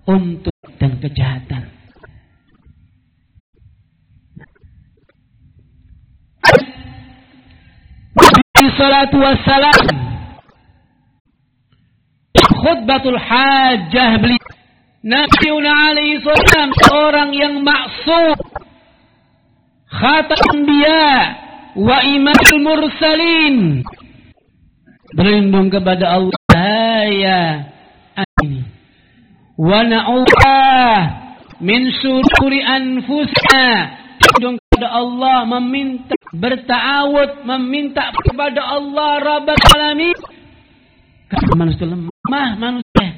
untuk dan kejahatan. Nabi sallallahu wassalam khutbatul hajjah beliau, Nabi alaihi salam orang yang maksum, khatam anbiya wa imamul mursalin, berlindung kepada Allah ya ini wa na'udzubillah min syururi anfusina, berlindung kepada Allah, meminta berta'awud, meminta kepada Allah Rabbul Alamin, karena manusia lemah, manusia.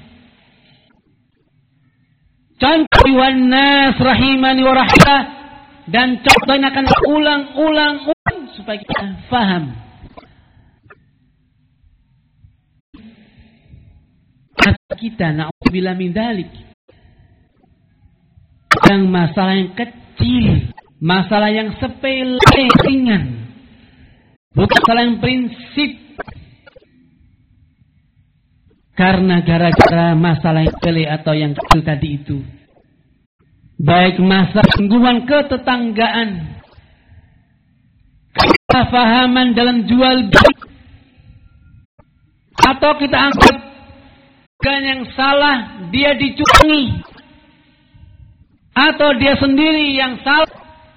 Contoh nas rahimani wa rahmah, dan contohnya akan ulang supaya kita faham. Kita na'udzubillah min dzalik, yang masalah yang kecil, masalah yang sepele ringan, bukan masalah yang prinsip. Karena gara-gara masalah yang sepele atau yang kecil tadi itu, baik masalah gangguan ketetanggaan, kefahaman dalam jual beli, atau kita anggap kan yang salah dia dicurangi, atau dia sendiri yang salah,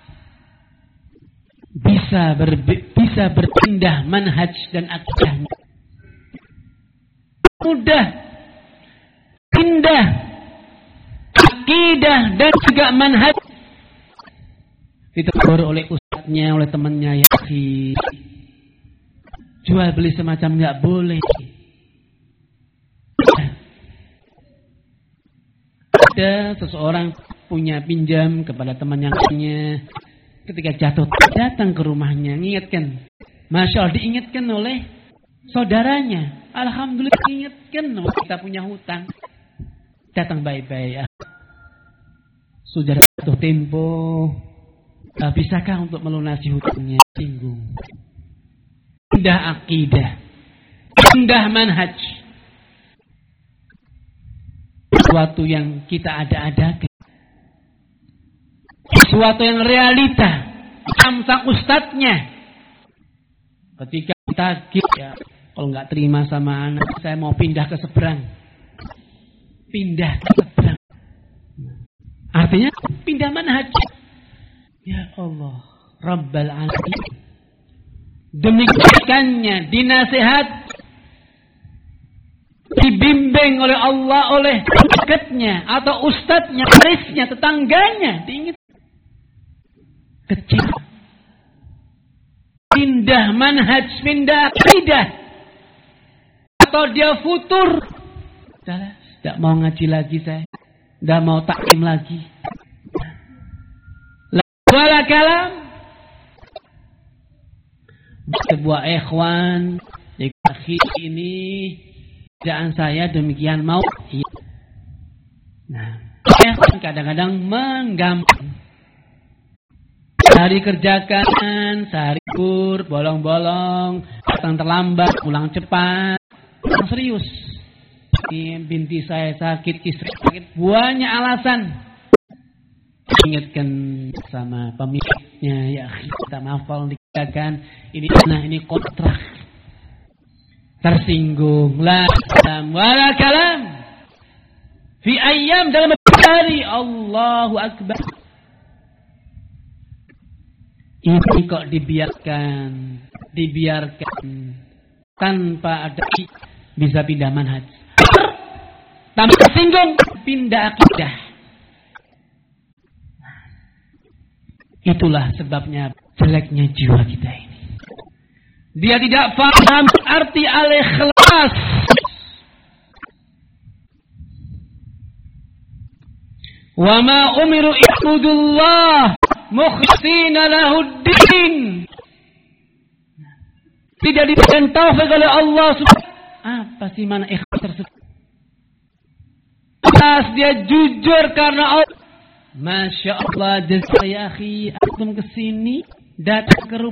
bisa berpindah manhaj dan akidahnya. Mudah pindah akidah dan juga manhaj, ditegur oleh ustadznya, oleh temannya, ya akhi, jual beli semacam nggak boleh. Ada seseorang punya pinjam kepada teman yang lainnya, ketika jatuh datang ke rumahnya, mengingatkan, masya Allah, diingatkan oleh saudaranya, alhamdulillah diingatkan, kita punya hutang, datang baik-baik ya. Sudah jatuh tempo, bisakah untuk melunasi hutangnya? Singgung. Pindah akidah, pindah manhaj, sesuatu yang kita ada-adakan, sesuatu yang realita, samsang ustadznya. Ketika tagih, ya, kalau nggak terima sama anak, saya mau pindah ke seberang. Pindah ke seberang. Artinya pindah manhaj. Ya Allah, Rabbal Alamin. Demi kebaikannya, dinasihat, dibimbing oleh Allah, oleh dekatnya atau ustadznya, warisnya, tetangganya, diingat. Kecil. Pindah manhaj, pindah akidah, atau dia futur, tidak mau ngaji lagi saya, tidak mau taklim lagi. Wala kalam, sebuah ikhwan, akhi ini kerjaan saya demikian mau. Nah, kadang-kadang menggampang. Sehari kerjakan, sehari kur, bolong-bolong, datang terlambat, pulang cepat. Yang serius. Binti saya sakit, istri sakit, banyak alasan. Ingatkan sama pemiliknya, ya kita hafal dikatakan, ini kontrak. Tersinggung, la kalam, wala kalam. Fi ayyam, dalam hari, Allahu Akbar. Ini kok dibiarkan tanpa ada bisa pindah manhaj, tanpa tersinggung pindah akidah. Itulah sebabnya jeleknya jiwa kita ini. Dia tidak paham arti al-ikhlas. Wa ma umiru ibudullah mukhlishina lahuddin. Tidak diberikan taufik oleh Allah subhanahu. Apa sih mana ikhlas tersebut? Ikhlas, dia jujur karena Allah. Masya Allah, jazak ya akhi, antum kesini datang ke rumah